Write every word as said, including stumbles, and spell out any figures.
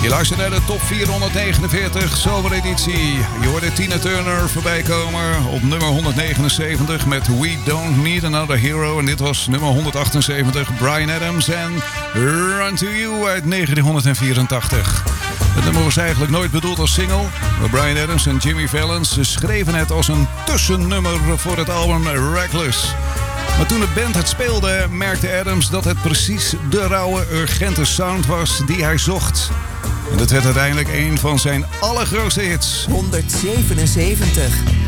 Je luistert naar de top vierhonderdnegenenveertig zomereditie. Je hoorde Tina Turner voorbij komen op nummer honderdnegenenzeventig met We Don't Need Another Hero. En dit was nummer honderdachtenzeventig, Bryan Adams en Run To You uit negentienhonderdvierentachtig. Het nummer was eigenlijk nooit bedoeld als single, maar Bryan Adams en Jimmy Valens schreven het als een tussennummer voor het album Reckless. Maar toen de band het speelde, merkte Adams dat het precies de rauwe, urgente sound was die hij zocht. En dat werd uiteindelijk een van zijn allergrootste hits. honderdzevenenzeventig.